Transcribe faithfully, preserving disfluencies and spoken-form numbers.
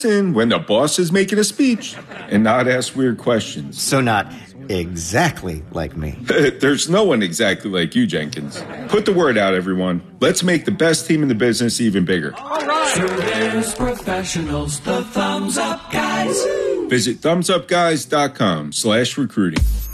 in when the boss is making a speech and not ask weird questions. So not exactly like me. There's no one exactly like you, Jenkins. Put the word out, everyone. Let's make the best team in the business even bigger. All right. Service professionals, the Thumbs Up Guys. Visit thumbs up guys dot com slash recruiting.